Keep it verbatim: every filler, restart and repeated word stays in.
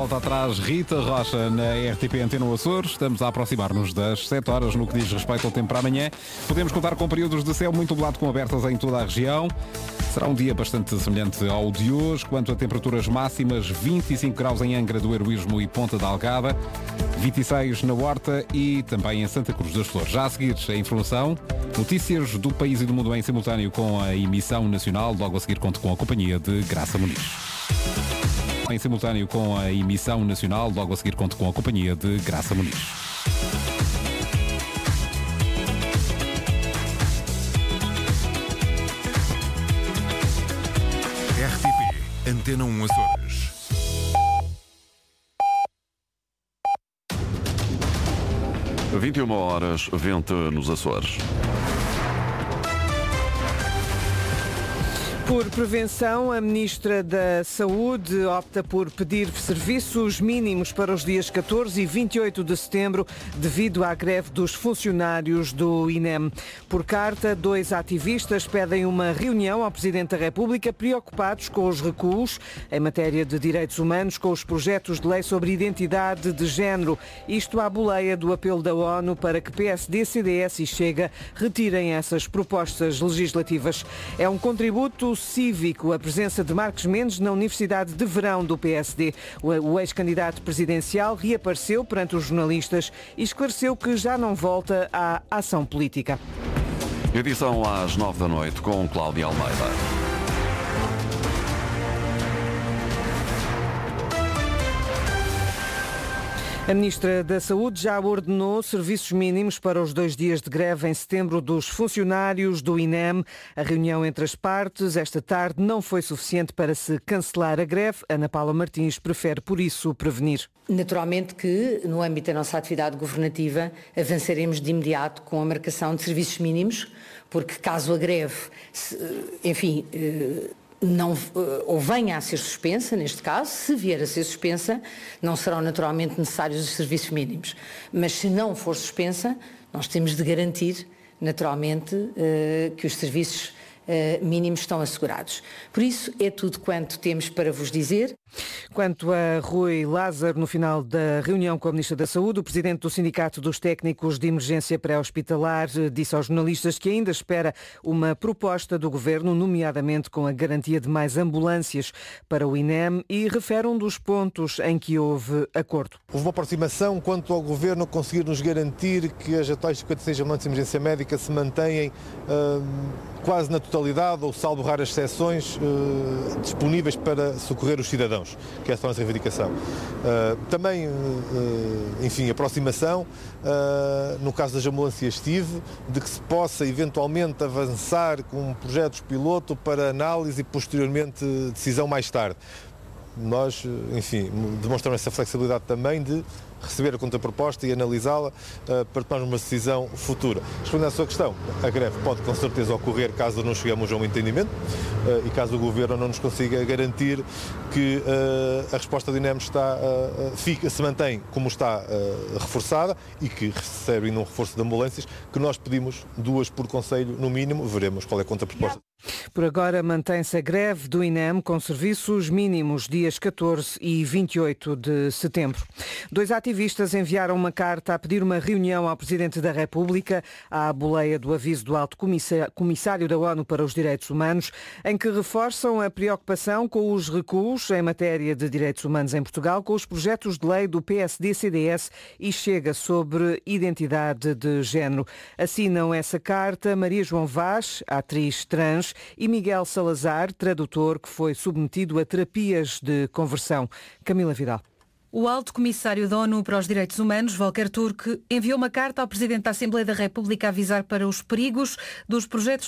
volta atrás Rita Rocha na R T P Antena Açores. Estamos a aproximar-nos das sete horas no que diz respeito ao tempo para amanhã. Podemos contar com períodos de céu muito nublado com abertas em toda a região. Será um dia bastante semelhante ao de hoje. Quanto a temperaturas máximas, vinte e cinco graus em Angra do Heroísmo e Ponta da Algada, vinte e seis na Horta e também em Santa Cruz das Flores. Já a seguir a informação, notícias do país e do mundo em simultâneo com a emissão nacional. Logo a seguir conto com a companhia de Graça Muniz. Em simultâneo com a emissão nacional, logo a seguir conto com a companhia de Graça Muniz. R T P Antena um Açores. vinte e uma horas, vento nos Açores. Por prevenção, a Ministra da Saúde opta por pedir serviços mínimos para os dias catorze e vinte e oito de setembro devido à greve dos funcionários do I N E M. Por carta, dois ativistas pedem uma reunião ao Presidente da República preocupados com os recuos em matéria de direitos humanos com os projetos de lei sobre identidade de género. Isto à boleia do apelo da ONU para que P S D, C D S e Chega retirem essas propostas legislativas. É um contributo cívico a presença de Marcos Mendes na Universidade de Verão do P S D. O ex-candidato presidencial reapareceu perante os jornalistas e esclareceu que já não volta à ação política. Edição às nove da noite com Cláudia Almeida. A Ministra da Saúde já ordenou serviços mínimos para os dois dias de greve em setembro dos funcionários do I N E M. A reunião entre as partes esta tarde não foi suficiente para se cancelar a greve. Ana Paula Martins prefere, por isso, prevenir. Naturalmente que, no âmbito da nossa atividade governativa, avançaremos de imediato com a marcação de serviços mínimos, porque caso a greve, enfim, não, ou venha a ser suspensa, neste caso, se vier a ser suspensa, não serão naturalmente necessários os serviços mínimos. Mas se não for suspensa, nós temos de garantir, naturalmente, que os serviços mínimos estão assegurados. Por isso, é tudo quanto temos para vos dizer. Quanto a Rui Lázaro, no final da reunião com a Ministra da Saúde, o Presidente do Sindicato dos Técnicos de Emergência Pré-Hospitalar disse aos jornalistas que ainda espera uma proposta do Governo, nomeadamente com a garantia de mais ambulâncias para o I N E M, e refere um dos pontos em que houve acordo. Houve uma aproximação quanto ao Governo conseguir nos garantir que as atuais cinquenta e seis ambulâncias de emergência médica se mantêm hum, quase na totalidade, ou salvo raras exceções, hum, disponíveis para socorrer os cidadãos, que é essa a nossa reivindicação. Uh, também, uh, enfim, aproximação, uh, no caso das ambulâncias T I V, de que se possa eventualmente avançar com projetos piloto para análise e posteriormente decisão mais tarde. Nós, enfim, demonstramos essa flexibilidade também de receber a contraproposta e analisá-la uh, para tomar uma decisão futura. Respondendo à sua questão, a greve pode com certeza ocorrer caso não cheguemos a um entendimento uh, e caso o Governo não nos consiga garantir que uh, a resposta do I N E M está, uh, fica, se mantém como está uh, reforçada e que recebe ainda um reforço de ambulâncias, que nós pedimos duas por conselho no mínimo, veremos qual é a contraproposta. Por agora mantém-se a greve do I N E M com serviços mínimos dias catorze e vinte e oito de setembro. Dois ativistas enviaram uma carta a pedir uma reunião ao Presidente da República à boleia do aviso do Alto Comissário da ONU para os Direitos Humanos, em que reforçam a preocupação com os recuos em matéria de direitos humanos em Portugal com os projetos de lei do P S D, C D S e Chega sobre identidade de género. Assinam essa carta Maria João Vaz, atriz trans, e Miguel Salazar, tradutor que foi submetido a terapias de conversão. Camila Vidal. O Alto Comissário da ONU para os Direitos Humanos, Volker Turk, enviou uma carta ao Presidente da Assembleia da República a avisar para os perigos dos projetos